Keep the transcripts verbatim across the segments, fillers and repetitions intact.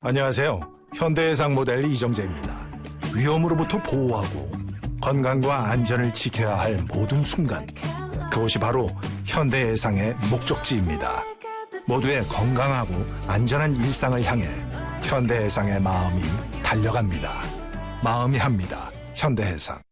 안녕하세요. 현대해상 모델 이정재입니다. 위험으로부터 보호하고 건강과 안전을 지켜야 할 모든 순간, 그것이 바로 현대해상의 목적지입니다. 모두의 건강하고 안전한 일상을 향해 현대해상의 마음이 달려갑니다. 마음이 합니다. 현대해상.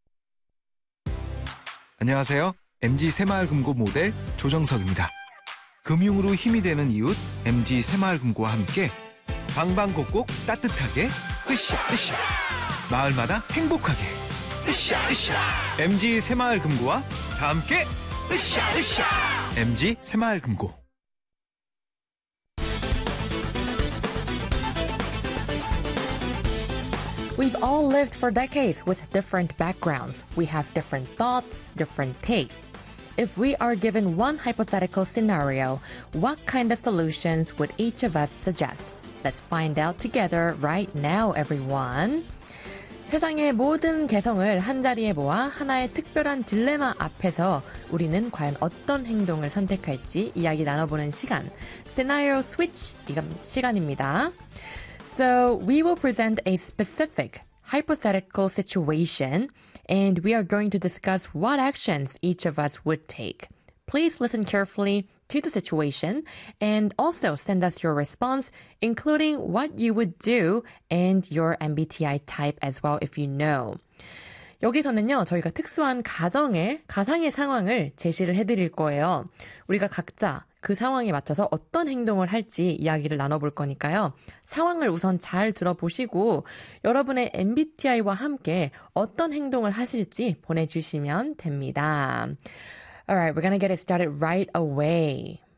안녕하세요. 엠지 새마을금고 모델 조정석입니다. 금융으로 힘이 되는 이웃 엠지 새마을금고와 함께 방방곡곡 따뜻하게 으쌰 으쌰, 마을마다 행복하게 으쌰 으쌰, 엠지 새마을금고와 다 함께 으쌰 으쌰. 엠지 새마을금고. We've all lived for decades with different backgrounds. We have different thoughts, different tastes. If we are given one hypothetical scenario, what kind of solutions would each of us suggest? Let's find out together right now, everyone. 세상의 모든 개성을 한자리에 모아 하나의 특별한 딜레마 앞에서 우리는 과연 어떤 행동을 선택할지 이야기 나눠보는 시간, Scenario Switch 시간입니다. So we will present a specific hypothetical situation and we are going to discuss what actions each of us would take. Please listen carefully to the situation and also send us your response, including what you would do and your 엠비티아이 type as well if you know. 여기서는요, 저희가 특수한 가정의, 가상의 상황을 제시를 해드릴 거예요. 우리가 각자 그 상황에 맞춰서 어떤 행동을 할지 이야기를 나눠볼 거니까요. 상황을 우선 잘 들어보시고 여러분의 엠비티아이와 함께 어떤 행동을 하실지 보내주시면 됩니다. Alright, we're gonna get it started right away.